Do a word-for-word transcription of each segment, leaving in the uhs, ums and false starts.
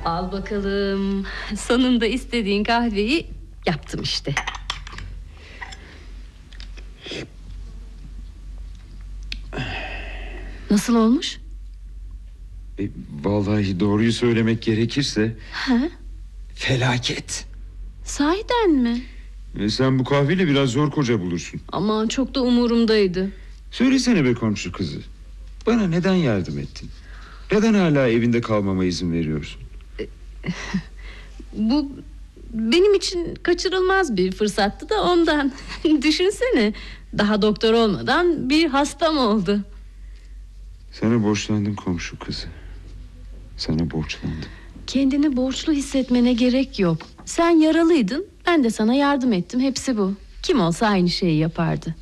Al bakalım. Sonunda istediğin kahveyi yaptım işte. Nasıl olmuş? E, vallahi doğruyu söylemek gerekirse Ha? felaket. Sahiden mi? E, sen bu kahveyle biraz zor koca bulursun. Aman çok da umurumdaydı. Söylesene be komşu kızı, bana neden yardım ettin? Neden hala evinde kalmama izin veriyorsun? Bu benim için kaçırılmaz bir fırsattı da ondan. Düşünsene, daha doktor olmadan bir hastam oldu. Sana borçlandım komşu kızı. Sana borçlandım. Kendini borçlu hissetmene gerek yok. Sen yaralıydın, ben de sana yardım ettim, hepsi bu. Kim olsa aynı şeyi yapardı.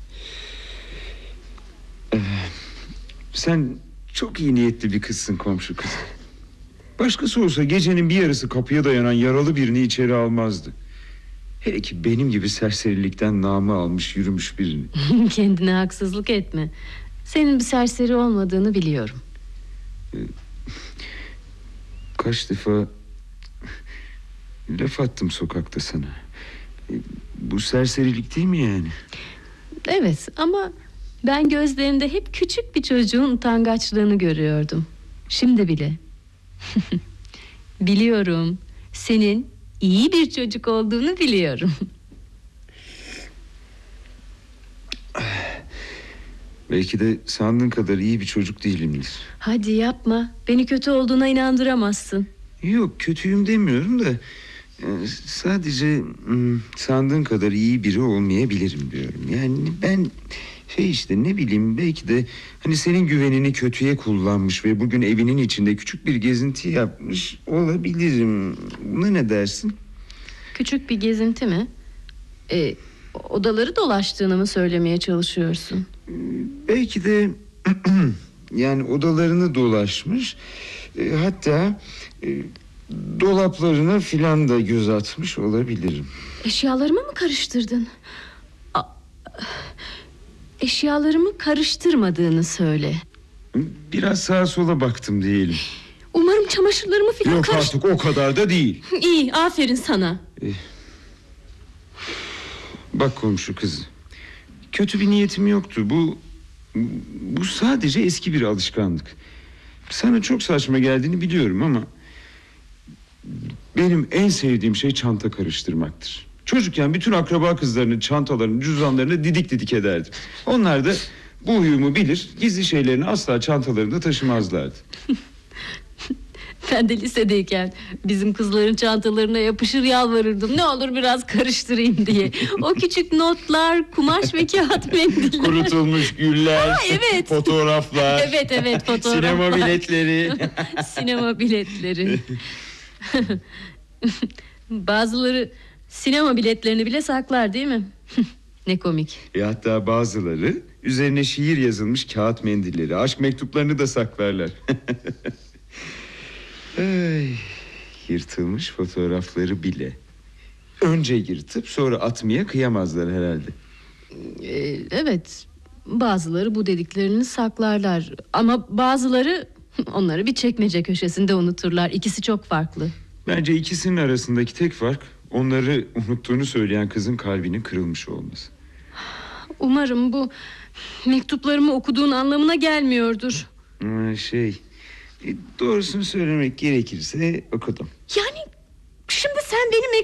Ee, sen çok iyi niyetli bir kızsın komşu kızı. Başkası olsa gecenin bir yarısı kapıya dayanan yaralı birini içeri almazdı. Hele ki benim gibi serserilikten namı almış yürümüş birini. Kendine haksızlık etme. Senin bir serseri olmadığını biliyorum. Ee, kaç defa laf attım sokakta sana. Ee, bu serserilik değil mi yani? Evet, ama ben gözlerinde hep küçük bir çocuğun utangaçlığını görüyordum. Şimdi bile. Biliyorum. Senin iyi bir çocuk olduğunu biliyorum. Belki de sandığın kadar iyi bir çocuk değilimdir. Hadi yapma. Beni kötü olduğuna inandıramazsın. Yok, kötüyüm demiyorum da e, sadece hmm, sandığın kadar iyi biri olmayabilirim diyorum. Yani ben şey işte ne bileyim, belki de hani senin güvenini kötüye kullanmış ve bugün evinin içinde küçük bir gezinti yapmış olabilirim. Buna ne dersin? Küçük bir gezinti mi? E, odaları dolaştığını mı söylemeye çalışıyorsun? Belki de yani odalarını dolaşmış, e, hatta e, dolaplarına filan da göz atmış olabilirim. Eşyalarımı mı karıştırdın? A- Eşyalarımı karıştırmadığını söyle. Biraz sağa sola baktım diyelim. Umarım çamaşırlarımı filan Yok karış... artık, o kadar da değil. İyi, aferin sana. Ee, bak komşu kızı, kötü bir niyetim yoktu. Bu Bu sadece eski bir alışkanlık. Sana çok saçma geldiğini biliyorum ama benim en sevdiğim şey çanta karıştırmaktır. Çocukken bütün akraba kızlarının çantalarını, cüzdanlarını didik didik ederdim. Onlar da bu huyumu bilir, gizli şeylerini asla çantalarında taşımazlardı. Ben de lisedeyken bizim kızların çantalarına yapışır yalvarırdım. Ne olur biraz karıştırayım diye. O küçük notlar, kumaş ve kağıt mendiller. Kurutulmuş güller, Aa, evet. fotoğraflar. Evet evet, fotoğraflar. Sinema biletleri. Sinema biletleri. Bazıları sinema biletlerini bile saklar, değil mi? Ne komik. E hatta bazıları üzerine şiir yazılmış kağıt mendilleri, aşk mektuplarını da saklarlar. Ay, yırtılmış fotoğrafları bile önce yırtıp sonra atmaya kıyamazlar herhalde. Ee, evet, bazıları bu dediklerini saklarlar. Ama bazıları onları bir çekmece köşesinde unuturlar. İkisi çok farklı. Bence ikisinin arasındaki tek fark onları unuttuğunu söyleyen kızın kalbinin kırılmış olması. Umarım bu mektuplarımı okuduğun anlamına gelmiyordur. Ee, şey e, doğrusunu söylemek gerekirse okudum. Yani şimdi sen benim